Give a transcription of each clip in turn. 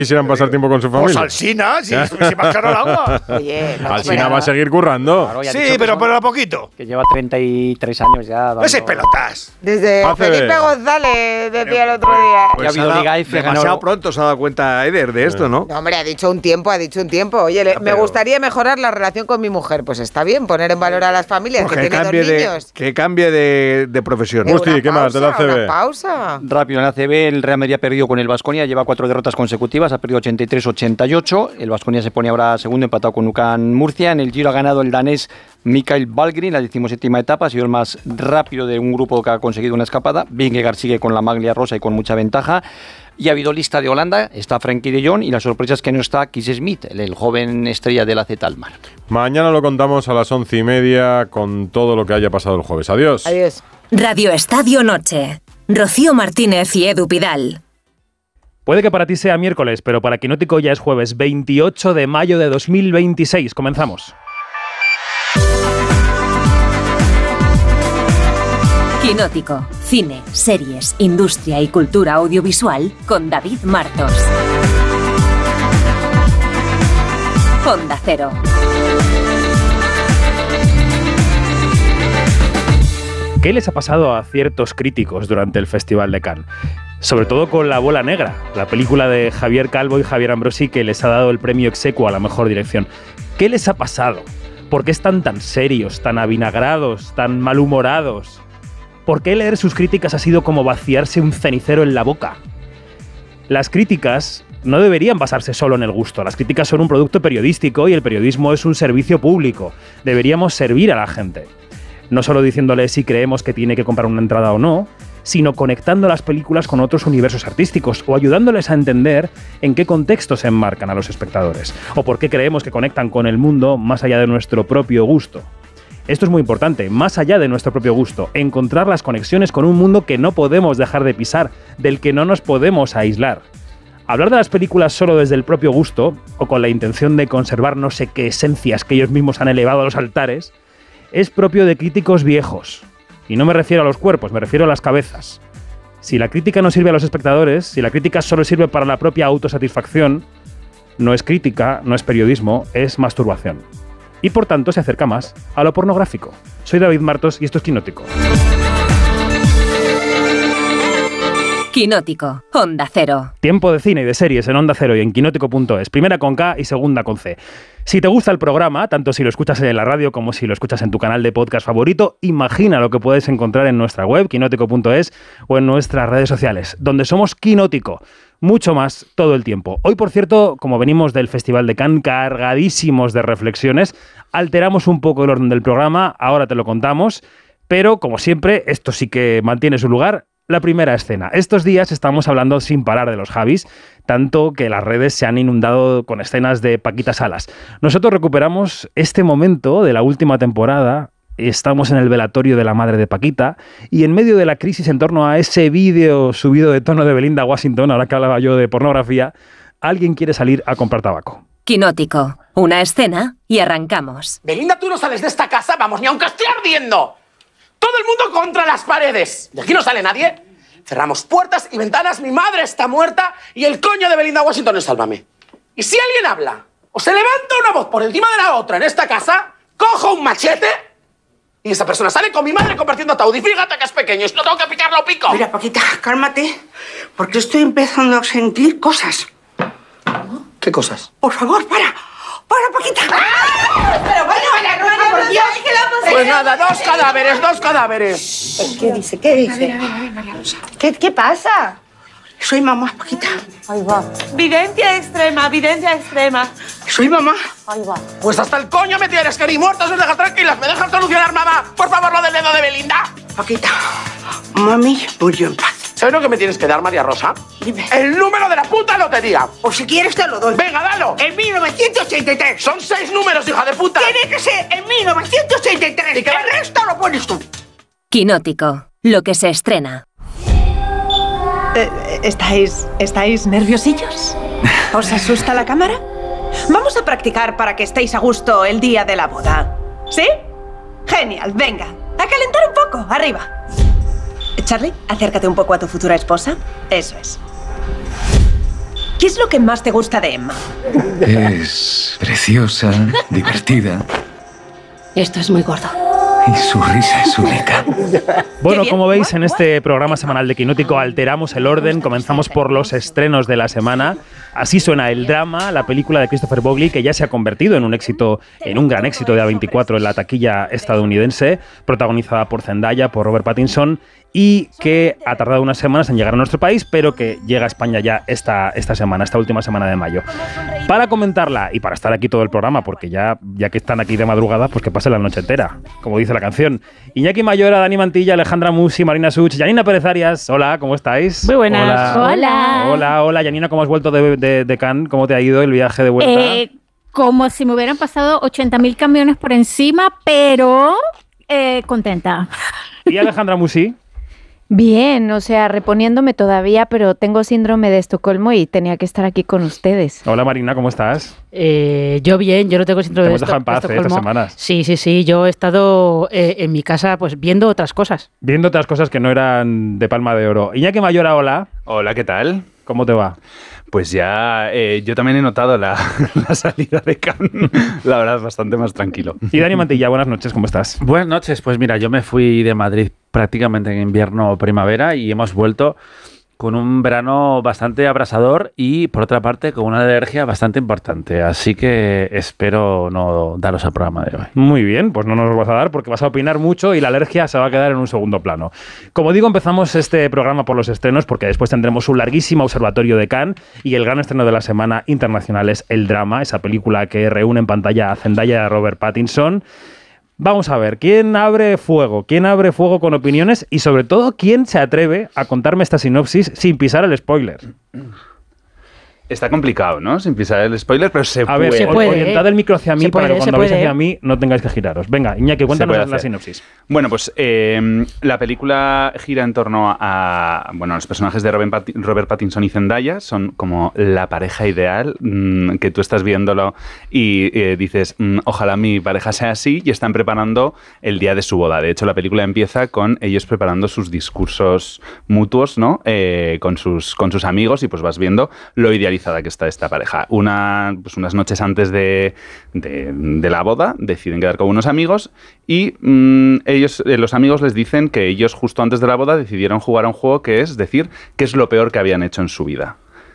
quisieran pasar tiempo con su familia. Pues Alsina, si más caro el agua. Oye, no, Alsina va a seguir currando. Claro, ya ha Sí, dicho pero que a poquito. que lleva 33 años ya dando... No seis pelotas. Desde Hace- Felipe González decía el otro día. Ya ha habido Liga F, demasiado ganó... pronto se ha dado cuenta Eder de esto, ¿no? No, hombre, ha dicho un tiempo. Oye, me pero- gustaría mejorar la relación con mi mujer. Pues está bien, poner en valor a las familias Pues que tienen dos niños. que cambie de profesión. Gusti, Una ¿qué más de la pausa, ACB? una pausa. Rápido, en la ACB el Real Madrid ha perdido con el Baskonia, lleva 4 derrotas consecutivas, ha perdido 83-88, el Baskonia se pone ahora segundo empatado con UCAN Murcia, en el Giro ha ganado el danés Mikael Valgren, la 17ª etapa, ha sido el más rápido de un grupo que ha conseguido una escapada, Vingegaard sigue con la maglia rosa y con mucha ventaja, y ha habido lista de Holanda, está Frenkie de Jong y la sorpresa es que no está Kees Smith, el joven estrella del AZ Alkmaar. Mañana lo contamos a las 11:30 con todo lo que haya pasado el jueves. Adiós. Adiós. Radio Estadio Noche. Rocío Martínez y Edu Pidal. Puede que para ti sea miércoles, pero para Quinótico ya es jueves 28 de mayo de 2026. Comenzamos. Quinótico. Cine, series, industria y cultura audiovisual con David Martos. Onda Cero. ¿Qué les ha pasado a ciertos críticos durante el Festival de Cannes? Sobre todo con La Bola Negra, la película de Javier Calvo y Javier Ambrosi que les ha dado el premio exequo a la mejor dirección. ¿Qué les ha pasado? ¿Por qué están tan serios, tan avinagrados, tan malhumorados? ¿Por qué leer sus críticas ha sido como vaciarse un cenicero en la boca? Las críticas no deberían basarse solo en el gusto. Las críticas son un producto periodístico y el periodismo es un servicio público. Deberíamos servir a la gente. No solo diciéndole si creemos que tiene que comprar una entrada o no, sino conectando las películas con otros universos artísticos o ayudándoles a entender en qué contexto se enmarcan a los espectadores o por qué creemos que conectan con el mundo más allá de nuestro propio gusto. Esto es muy importante, más allá de nuestro propio gusto, encontrar las conexiones con un mundo que no podemos dejar de pisar, del que no nos podemos aislar. Hablar de las películas solo desde el propio gusto o con la intención de conservar no sé qué esencias que ellos mismos han elevado a los altares es propio de críticos viejos. Y no me refiero a los cuerpos, me refiero a las cabezas. Si la crítica no sirve a los espectadores, si la crítica solo sirve para la propia autosatisfacción, no es crítica, no es periodismo, es masturbación. Y por tanto se acerca más a lo pornográfico. Soy David Martos y esto es Quinótico. Quinótico. Onda Cero. Tiempo de cine y de series en Onda Cero y en quinótico.es. Primera con K y segunda con C. Si te gusta el programa, tanto si lo escuchas en la radio como si lo escuchas en tu canal de podcast favorito, imagina lo que puedes encontrar en nuestra web, quinótico.es, o en nuestras redes sociales, donde somos Quinótico. Mucho más todo el tiempo. Hoy, por cierto, como venimos del Festival de Cannes cargadísimos de reflexiones, alteramos un poco el orden del programa, ahora te lo contamos, pero como siempre, esto sí que mantiene su lugar. La primera escena. Estos días estamos hablando sin parar de los Javis, tanto que las redes se han inundado con escenas de Paquita Salas. Nosotros recuperamos este momento de la última temporada, estamos en el velatorio de la madre de Paquita, y en medio de la crisis en torno a ese vídeo subido de tono de Belinda Washington, ahora que hablaba yo de pornografía, alguien quiere salir a comprar tabaco. Quinótico. Una escena y arrancamos. Belinda, tú no sales de esta casa, vamos, ni aunque esté ardiendo. Todo el mundo contra las paredes. De aquí no sale nadie. Cerramos puertas y ventanas, mi madre está muerta y el coño de Belinda Washington es Sálvame. Y si alguien habla o se levanta una voz por encima de la otra en esta casa, cojo un machete y esa persona sale con mi madre compartiendo ataúd. Y fíjate que es pequeño, y no tengo que picarlo o pico. Mira, Paquita, cálmate, porque estoy empezando a sentir cosas. ¿Qué cosas? Por favor, para, Paquita. ¡Ah! Pero bueno, por Dios, ¿qué le ha pasado? Pues nada, dos cadáveres. ¿Qué dice? ¿Qué dice? ¿Qué pasa? Soy mamá, Paquita. Ahí va. Videncia extrema, videncia extrema. Soy mamá. Ahí va. Pues hasta el coño me tienes, que ni muertos os dejas tranquilas. ¿Me dejas solucionar, mamá? Por favor, lo del dedo de Belinda. Paquita, mami murió en paz. ¿Sabes lo que me tienes que dar, María Rosa? Dime. El número de la puta lotería. O si quieres te lo doy. Venga, dalo. En 1983. Son 6 números, hija de puta. Tiene que ser en 1983. ¿Y qué? El resto lo pones tú. Quinótico. Lo que se estrena. ¿Estáis nerviosillos? ¿Os asusta la cámara? Vamos a practicar para que estéis a gusto el día de la boda. ¿Sí? Genial, venga. A calentar un poco, arriba. Charlie, acércate un poco a tu futura esposa. Eso es. ¿Qué es lo que más te gusta de Emma? Es preciosa, divertida. Esto es muy gordo. Y su risa es única. Bueno, como veis, en este programa semanal de Quinótico alteramos el orden. Comenzamos por los estrenos de la semana. Así suena El Drama, la película de Christopher Bogley, que ya se ha convertido en un gran éxito de A24 en la taquilla estadounidense, protagonizada por Zendaya, por Robert Pattinson, y que ha tardado unas semanas en llegar a nuestro país, pero que llega a España ya esta última semana de mayo. Para comentarla y para estar aquí todo el programa, porque ya que están aquí de madrugada, pues que pasen la noche entera, como dice la canción. Iñaki Mayora, Dani Mantilla, Alejandra Musi, Marina Such, Janina Pérez Arias. Hola, ¿cómo estáis? Muy buenas. Hola, Janina, ¿cómo has vuelto de Cannes? ¿Cómo te ha ido el viaje de vuelta? Como si me hubieran pasado 80.000 camiones por encima, pero contenta. ¿Y Alejandra Musi? Bien, o sea, reponiéndome todavía, pero tengo síndrome de Estocolmo y tenía que estar aquí con ustedes. Hola Marina, ¿cómo estás? Yo bien, yo no tengo síndrome de Estocolmo. Te hemos dejado en paz estas semanas. Sí, yo he estado en mi casa pues viendo otras cosas. Viendo otras cosas que no eran de Palma de Oro. Iñaki Mayora, hola. Hola, ¿qué tal? ¿Cómo te va? Pues ya, yo también he notado la salida de Cannes, la verdad, bastante más tranquilo. Y Dani Mantilla, buenas noches, ¿cómo estás? Buenas noches, pues mira, yo me fui de Madrid prácticamente en invierno o primavera y hemos vuelto con un verano bastante abrasador y, por otra parte, con una alergia bastante importante. Así que espero no daros al programa de hoy. Muy bien, pues no nos lo vas a dar porque vas a opinar mucho y la alergia se va a quedar en un segundo plano. Como digo, empezamos este programa por los estrenos porque después tendremos un larguísimo observatorio de Cannes y el gran estreno de la semana internacional es El Drama, esa película que reúne en pantalla a Zendaya y a Robert Pattinson. Vamos a ver, ¿quién abre fuego? ¿Quién abre fuego con opiniones? Y sobre todo, ¿quién se atreve a contarme esta sinopsis sin pisar el spoiler? Está complicado, ¿no? Sin pisar el spoiler, pero se puede. A ver, orientad el micro hacia mí para que cuando veáis hacia mí no tengáis que giraros. Venga, Iñaki, cuéntanos la sinopsis. Bueno, pues la película gira en torno a... Bueno, los personajes de Robert Pattinson y Zendaya son como la pareja ideal, que tú estás viéndolo y dices, ojalá mi pareja sea así, y están preparando el día de su boda. De hecho, la película empieza con ellos preparando sus discursos mutuos, ¿no? Con sus amigos, y pues vas viendo lo idealizado que está esta pareja. Unas noches antes de la boda deciden quedar con unos amigos y ellos, los amigos les dicen que ellos justo antes de la boda decidieron jugar a un juego que es decir qué es lo peor que habían hecho en su vida.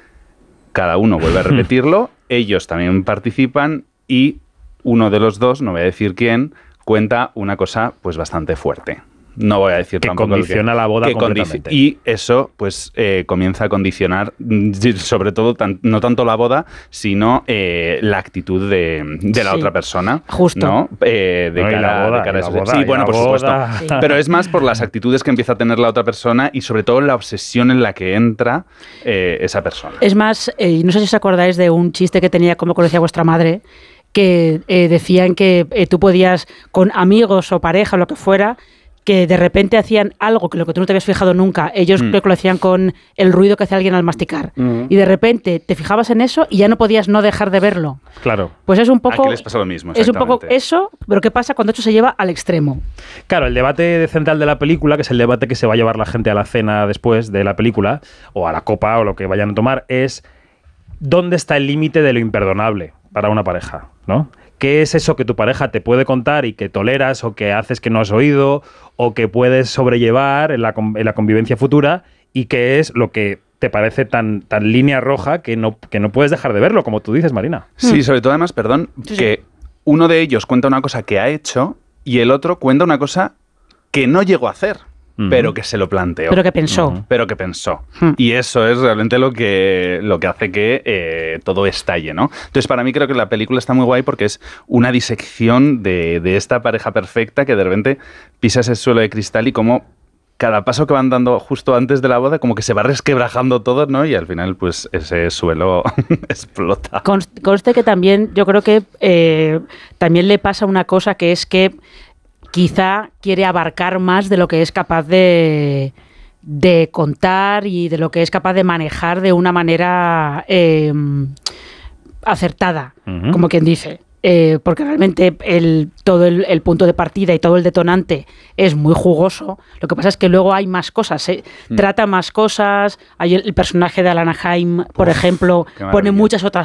Cada uno vuelve a repetirlo, ellos también participan y uno de los dos, no voy a decir quién, cuenta una cosa pues bastante fuerte. No voy a decir que tampoco condiciona la boda completamente. Y eso pues comienza a condicionar sobre todo no tanto la boda, sino la actitud de la otra persona. Justo. ¿no? De cara a eso. Sí, bueno, por supuesto. Sí. Pero es más por las actitudes que empieza a tener la otra persona y sobre todo la obsesión en la que entra esa persona. Es más, no sé si os acordáis de un chiste que tenía Cómo conocía vuestra madre, que decían que tú podías, con amigos o pareja o lo que fuera, que de repente hacían algo que lo que tú no te habías fijado nunca. Ellos creo que lo hacían con el ruido que hace alguien al masticar. Y de repente te fijabas en eso y ya no podías no dejar de verlo. Claro. Pues es un poco... Aquí les pasa lo mismo, es un poco eso, pero ¿qué pasa cuando esto se lleva al extremo? Claro, el debate central de la película, que es el debate que se va a llevar la gente a la cena después de la película, o a la copa, o lo que vayan a tomar, es ¿dónde está el límite de lo imperdonable para una pareja? ¿No? ¿Qué es eso que tu pareja te puede contar y que toleras o que haces que no has oído o que puedes sobrellevar en la convivencia futura y qué es lo que te parece tan línea roja que no puedes dejar de verlo, como tú dices, Marina? Sí, sobre todo además, que uno de ellos cuenta una cosa que ha hecho y el otro cuenta una cosa que no llegó a hacer. Pero que se lo planteó. Pero que pensó. Pero que pensó. Y eso es realmente lo que hace que todo estalle, ¿no? Entonces, para mí creo que la película está muy guay porque es una disección de esta pareja perfecta que de repente pisas el suelo de cristal y como cada paso que van dando justo antes de la boda como que se va resquebrajando todo, ¿no? Y al final, pues, ese suelo explota. Conste que también, yo creo que también le pasa una cosa que es que quizá quiere abarcar más de lo que es capaz de contar y de lo que es capaz de manejar de una manera acertada, como quien dice. porque realmente todo el punto de partida y todo el detonante es muy jugoso. Lo que pasa es que luego hay más cosas, trata más cosas. Hay el personaje de Alana Haim, por ejemplo, pone muchas otras